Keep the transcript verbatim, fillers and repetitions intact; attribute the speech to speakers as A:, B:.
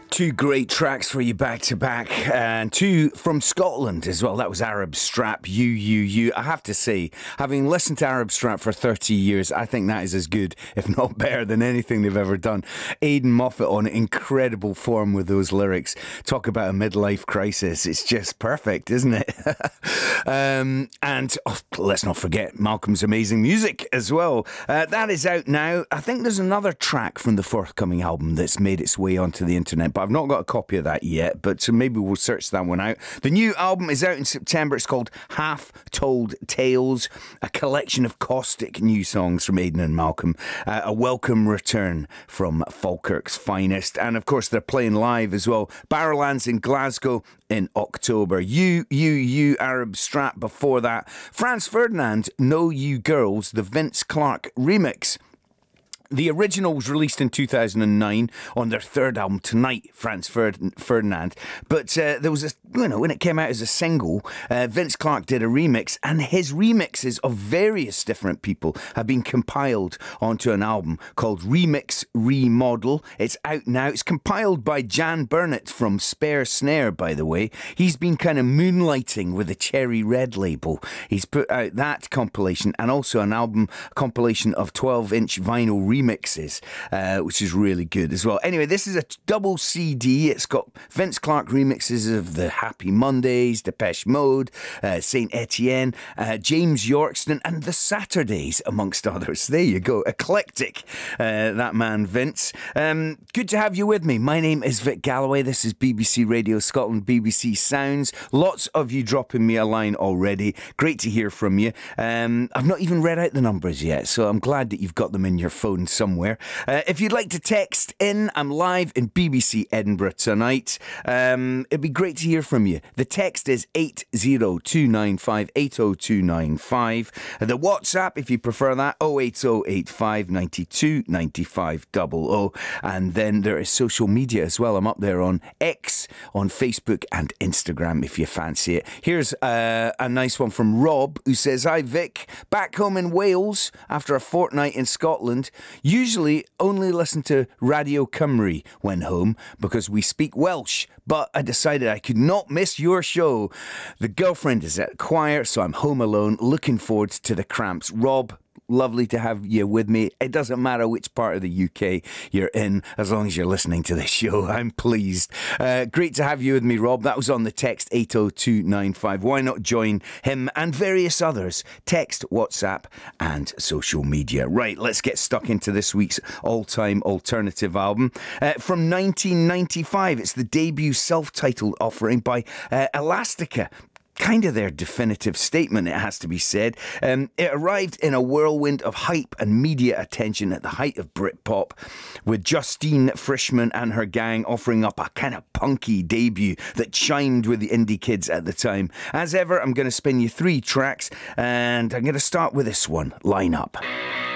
A: Two great tracks for you back to back, and two from Scotland as well. That was Arab Strap, You, You, You. I have to say, having listened to Arab Strap for thirty years, I think that is as good, if not better, than anything they've ever done. Aidan Moffat on incredible form with those lyrics. Talk about a midlife crisis. It's just perfect, isn't it? um, and oh, let's not forget Malcolm's amazing music as well. Uh, that is out now. I think there's another track from the forthcoming album that's made its way onto the internet, but I've not got a copy of that yet, but so maybe we'll search that one out. The new album is out in September. It's called Half Told Tales, a collection of caustic new songs from Aidan and Malcolm, uh, a welcome return from Falkirk's finest, and of course they're playing live as well. Barrowlands in Glasgow in October. You, You, You, Arab Strap before that. Franz Ferdinand, Know You Girls, the Vince Clarke remix. The original was released in two thousand nine on their third album, Tonight, Franz Ferdinand. But uh, there was a, you know, when it came out as a single, uh, Vince Clarke did a remix, and his remixes of various different people have been compiled onto an album called Remix Remodel. It's out now. It's compiled by Jan Burnett from Spare Snare, by the way. He's been kind of moonlighting with the Cherry Red label. He's put out that compilation and also an album compilation of twelve-inch vinyl remixes. remixes, uh, which is really good as well. Anyway, this is a double C D. It's got Vince Clarke remixes of the Happy Mondays, Depeche Mode, uh, Saint Etienne, uh, James Yorkston, and the Saturdays, amongst others. There you go. Eclectic, uh, that man, Vince. Um, good to have you with me. My name is Vic Galloway. This is B B C Radio Scotland, B B C Sounds. Lots of you dropping me a line already. Great to hear from you. Um, I've not even read out the numbers yet, so I'm glad that you've got them in your phone somewhere. Uh, if you'd like to text in, I'm live in B B C Edinburgh tonight. Um, it'd be great to hear from you. The text is eight zero two nine five, eight zero two nine five. The WhatsApp, if you prefer that, oh eight oh eight five nine two nine five zero zero. And then there is social media as well. I'm up there on X, on Facebook and Instagram if you fancy it. Here's uh, a nice one from Rob, who says, "Hi Vic, back home in Wales after a fortnight in Scotland. Usually only listen to Radio Cymru when home because we speak Welsh, but I decided I could not miss your show. The girlfriend is at choir, so I'm home alone, looking forward to the cramps." Rob, lovely to have you with me. It doesn't matter which part of the U K you're in, as long as you're listening to this show. I'm pleased. Uh, great to have you with me, Rob. That was on the text eight oh two nine five. Why not join him and various others? Text, WhatsApp and social media. Right, let's get stuck into this week's all-time alternative album. Uh, from nineteen ninety-five, it's the debut self-titled offering by uh, Elastica. Kind of their definitive statement, it has to be said. Um, it arrived in a whirlwind of hype and media attention at the height of Britpop, with Justine Frischmann and her gang offering up a kind of punky debut that chimed with the indie kids at the time. As ever, I'm going to spin you three tracks, and I'm going to start with this one, Line Up.